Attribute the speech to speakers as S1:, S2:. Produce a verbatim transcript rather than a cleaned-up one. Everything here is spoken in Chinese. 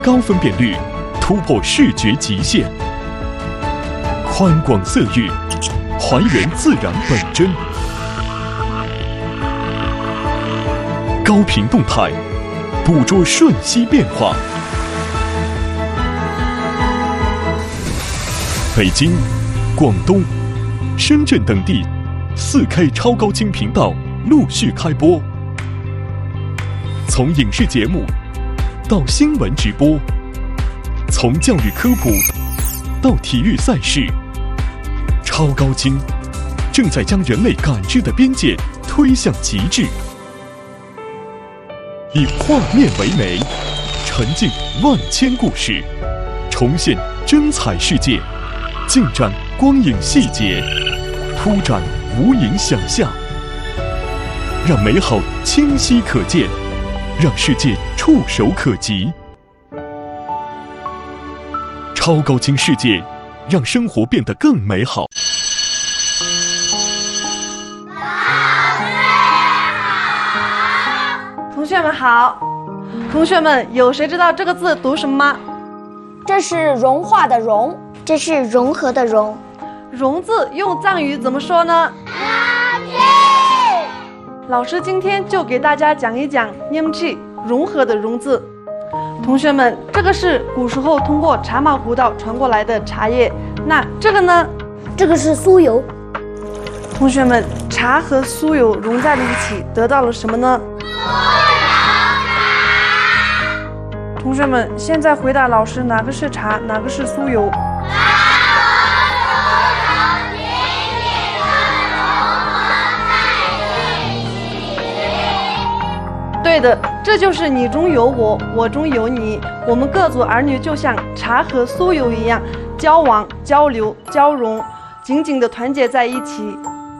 S1: 高分辨率，突破视觉极限；宽广色域，还原自然本真；高频动态，捕捉瞬息变化。北京、广东、深圳等地 四K 超高清频道陆续开播，从影视节目到新闻直播，从教育科普到体育赛事，超高清正在将人类感知的边界推向极致。以画面为媒，沉浸万千故事，重现真彩世界，尽展光影细节，铺展无垠想象，让美好清晰可见，让世界触手可及。超高清世界，让生活变得更美好。
S2: 同学们好，同学们有谁知道这个字读什么吗？
S3: 这是融化的融，
S4: 这是融合的融。
S2: 融字用藏语怎么说呢？老师今天就给大家讲一讲 Nyamchi 融合的融字。同学们，这个是古时候通过茶马古道传过来的茶叶，那这个呢？
S3: 这个是酥油。
S2: 同学们，茶和酥油融在了一起，得到了什么呢？同学们，现在回答老师，哪个是茶，哪个是酥油？对的，这就是你中有我，我中有你。我们各族儿女就像茶和酥油一样，交往、交流、交融，紧紧地团结在一起。